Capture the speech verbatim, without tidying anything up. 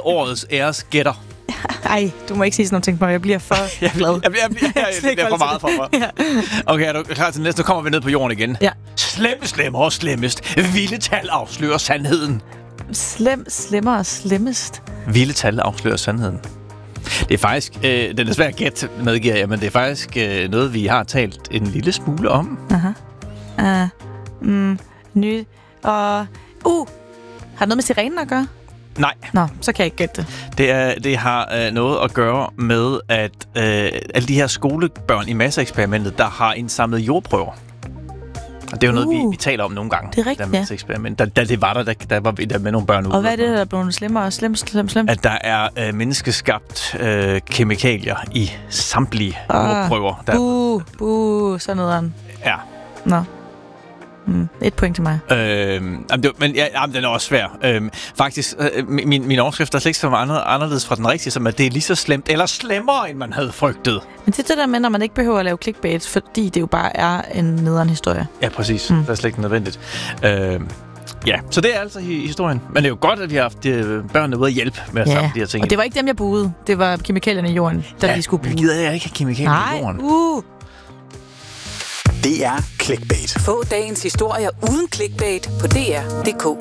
årets æresgætter. Ej, du må ikke sige sådan nogle ting på mig. Jeg bliver for Jeg glad. bliver, jeg bliver, jeg bliver, jeg bliver, det bliver for meget for mig. Ja. Okay, er du klar til næste? Nu kommer vi ned på jorden igen. Ja. Slemme, slemmer og slemmest. Vilde tal afslører sandheden. Slem, slemmer og slemmest. Vilde tal afslører sandheden. Det er faktisk, øh, den er svær at gætte, medgiver jeg, men det er faktisk øh, noget, vi har talt en lille smule om. Aha. Uh, mm, ny. Og... Uh! Har det noget med sirenen at gøre? Nej. Nå, så kan jeg ikke gætte det. Det, er, det har øh, noget at gøre med, at øh, alle de her skolebørn i masseeksperimentet, der har indsamlet jordprøver. Og det er jo noget, Uh. vi, vi taler om nogle gange. Det er rigtigt, der masseeksperiment. Da, da det var der, der, der var vi der med nogle børn ude. Og hvad er det, der er blevet slemmere og slem, slem, slem? At der er øh, menneskeskabt øh, kemikalier i samtlige Ah. jordprøver. Der, Buh, buh, sådan noget. ja. Nå. Mm, et point til mig. Øh, jamen, det, men ja, jamen, den er også svær. Øh, faktisk, øh, min, min overskrift er slet ikke så meget anderledes fra den rigtige, som at det er lige så slemt, eller slemmere, end man havde frygtet. Men det er det der med, når man ikke behøver at lave clickbait, fordi det jo bare er en nederen historie. Ja, præcis. Mm. Mm. Det er slet ikke nødvendigt. Øh, ja, så det er altså hi- historien. Men det er jo godt, at vi har haft øh, børnene ude at hjælpe med at samle de her ting. Og det var ikke dem, jeg buede. Det var kemikalierne i jorden, der ja, lige skulle vi bruge. gider jeg ikke have kemikalier Nej, i jorden. uh. Det er Clickbait. Få dagens historier uden clickbait på D R punktum d k.